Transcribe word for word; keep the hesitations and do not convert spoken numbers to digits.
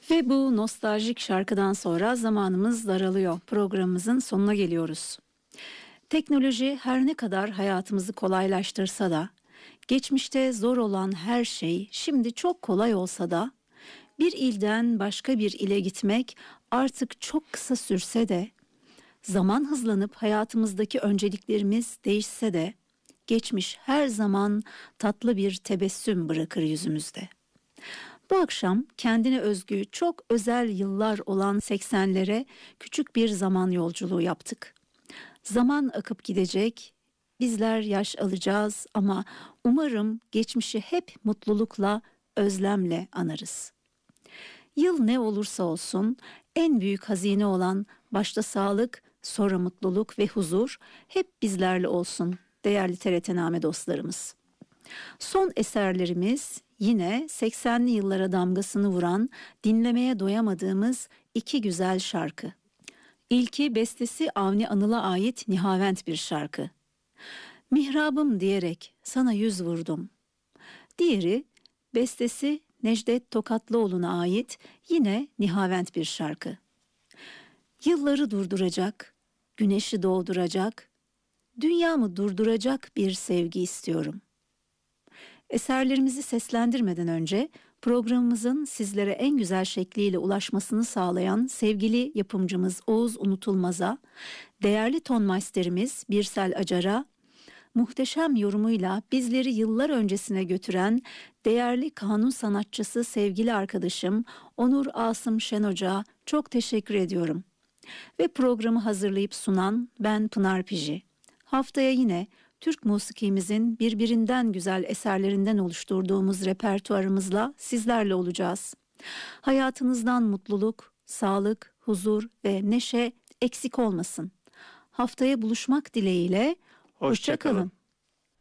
Ve bu nostaljik şarkıdan sonra zamanımız daralıyor. Programımızın sonuna geliyoruz. Teknoloji her ne kadar hayatımızı kolaylaştırsa da, geçmişte zor olan her şey şimdi çok kolay olsa da, bir ilden başka bir ile gitmek artık çok kısa sürse de, zaman hızlanıp hayatımızdaki önceliklerimiz değişse de, geçmiş her zaman tatlı bir tebessüm bırakır yüzümüzde. Bu akşam kendine özgü çok özel yıllar olan seksenlere küçük bir zaman yolculuğu yaptık. Zaman akıp gidecek, bizler yaş alacağız ama umarım geçmişi hep mutlulukla, özlemle anarız. Yıl ne olursa olsun en büyük hazine olan başta sağlık, sonra mutluluk ve huzur hep bizlerle olsun değerli T R T-Name dostlarımız. Son eserlerimiz yine seksenli yıllara damgasını vuran, dinlemeye doyamadığımız iki güzel şarkı. İlki bestesi Avni Anıl'a ait Nihavent bir şarkı. Mihrabım diyerek sana yüz vurdum. Diğeri bestesi Necdet Tokatlıoğlu'na ait yine Nihavent bir şarkı. Yılları durduracak, güneşi doğduracak, dünyamı durduracak bir sevgi istiyorum. Eserlerimizi seslendirmeden önce programımızın sizlere en güzel şekliyle ulaşmasını sağlayan sevgili yapımcımız Oğuz Unutulmaz'a, değerli ton masterimiz Birsel Acar'a, muhteşem yorumuyla bizleri yıllar öncesine götüren değerli kanun sanatçısı sevgili arkadaşım Onur Asım Şen Hoca'ya çok teşekkür ediyorum. Ve programı hazırlayıp sunan ben Pınar Piji. Haftaya yine Türk musikimizin birbirinden güzel eserlerinden oluşturduğumuz repertuarımızla sizlerle olacağız. Hayatınızdan mutluluk, sağlık, huzur ve neşe eksik olmasın. Haftaya buluşmak dileğiyle, hoşça kalın.